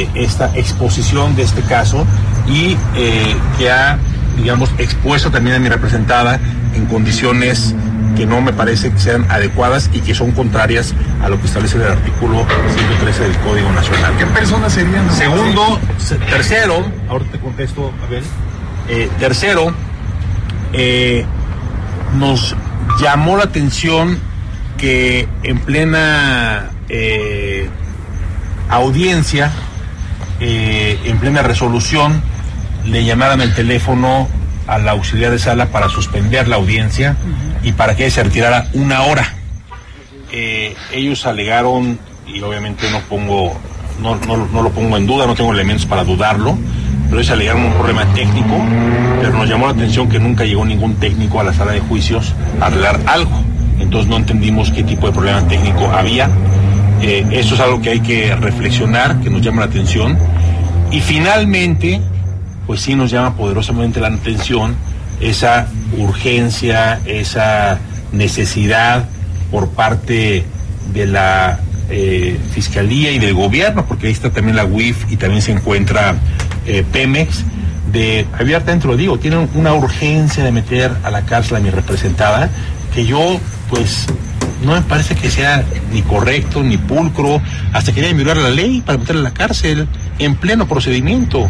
esta exposición de este caso y que ha, digamos, expuesto también a mi representada en condiciones que no me parece que sean adecuadas y que son contrarias a lo que establece el artículo 113 del Código Nacional. ¿Qué personas serían? Tercero, ahora te contesto, Abel. Tercero, nos llamó la atención que en plena audiencia, en plena resolución, le llamaran el teléfono al auxiliar de sala para suspender la audiencia y para que se retirara 1 hora. Ellos alegaron, y obviamente no lo pongo en duda, no tengo elementos para dudarlo, pero ellos alegaron un problema técnico, pero nos llamó la atención que nunca llegó ningún técnico a la sala de juicios a arreglar algo. Entonces no entendimos qué tipo de problema técnico había. Eso es algo que hay que reflexionar, que nos llama la atención. Y finalmente, pues sí nos llama poderosamente la atención esa urgencia, esa necesidad por parte de la Fiscalía y del gobierno, porque ahí está también la UIF y también se encuentra Pemex, abiertamente lo digo, tienen una urgencia de meter a la cárcel a mi representada, que yo, pues, no me parece que sea ni correcto, ni pulcro, hasta querían violar la ley para meterla a la cárcel en pleno procedimiento.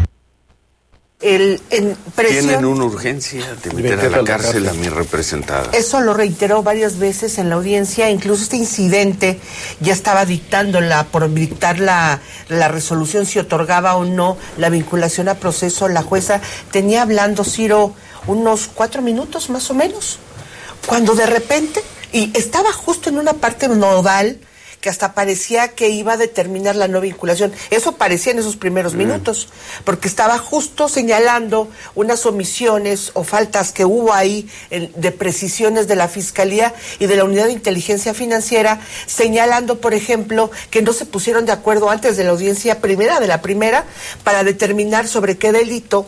Tienen una urgencia de meter a la cárcel a mi representada. Eso lo reiteró varias veces en la audiencia. Incluso este incidente ya estaba por dictar la resolución si otorgaba o no la vinculación a proceso. La jueza tenía hablando, Ciro, unos 4 minutos más o menos, cuando de repente, y estaba justo en una parte nodal que hasta parecía que iba a determinar la no vinculación. Eso parecía en esos primeros minutos, porque estaba justo señalando unas omisiones o faltas que hubo ahí de precisiones de la Fiscalía y de la Unidad de Inteligencia Financiera, señalando, por ejemplo, que no se pusieron de acuerdo antes de la audiencia primera, para determinar sobre qué delito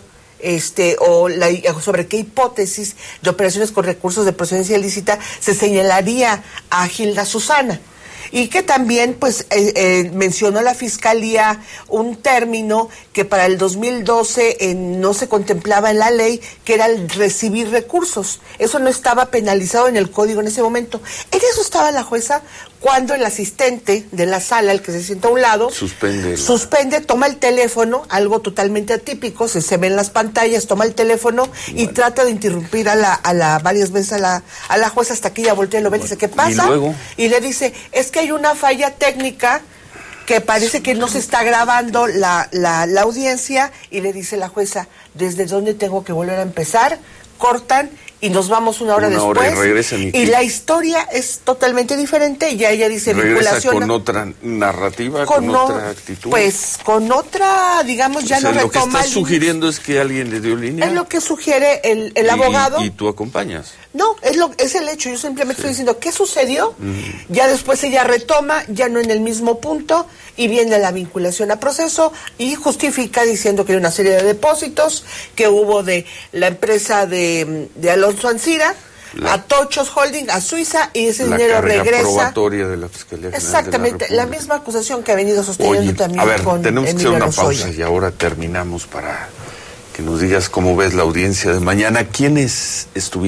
sobre qué hipótesis de operaciones con recursos de procedencia ilícita se señalaría a Gilda Susana. Y que también, pues, mencionó la Fiscalía un término que para el 2012 no se contemplaba en la ley, que era el recibir recursos. Eso no estaba penalizado en el código en ese momento. En eso estaba la jueza cuando el asistente de la sala, el que se sienta a un lado, suspende, toma el teléfono, algo totalmente atípico, se ve en las pantallas, toma el teléfono y trata de interrumpir varias veces a la jueza hasta que ella voltea y lo ve y dice, ¿qué pasa? Y le dice, es que hay una falla técnica que parece que no se está grabando la audiencia, y le dice la jueza, ¿desde dónde tengo que volver a empezar? Cortan y nos vamos una hora después y la historia es totalmente diferente y ya ella dice vinculación con otra narrativa, con otra actitud. Pues con otra, digamos, ya no retoma. Lo que estás sugiriendo es que alguien le dio línea. Es lo que sugiere el abogado. ¿Y tú acompañas? No, es el hecho. Yo simplemente estoy diciendo qué sucedió. Ya después ella retoma, ya no en el mismo punto, y viene la vinculación a proceso y justifica diciendo que hay una serie de depósitos que hubo de la empresa de Alonso Ancira a Tochos Holding, a Suiza, y ese dinero regresa. La probatoria de la Fiscalía General. Exactamente, la misma acusación que ha venido sosteniendo también a ver, con tenemos que hacer una Lozoya. pausa y ahora terminamos para que nos digas cómo ves la audiencia de mañana. ¿Quiénes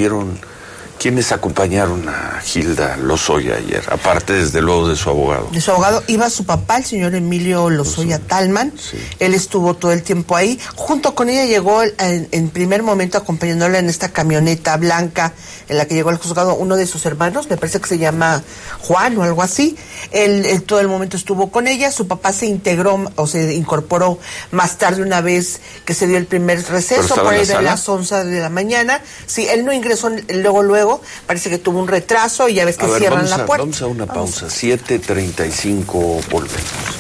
acompañaron a Gilda Lozoya ayer? Aparte, desde luego, de su abogado. De su abogado iba su papá, el señor Emilio Lozoya Talman. Sí. Él estuvo todo el tiempo ahí. Junto con ella llegó en primer momento acompañándola en esta camioneta blanca en la que llegó al juzgado uno de sus hermanos, me parece que se llama Juan o algo así. Él todo el momento estuvo con ella. Su papá se incorporó más tarde, una vez que se dio el primer receso, por ahí de las 11 de la mañana. Sí, él no ingresó luego, parece que tuvo un retraso y ya ves que cierran la puerta. Vamos a una pausa, 7:35, volvemos.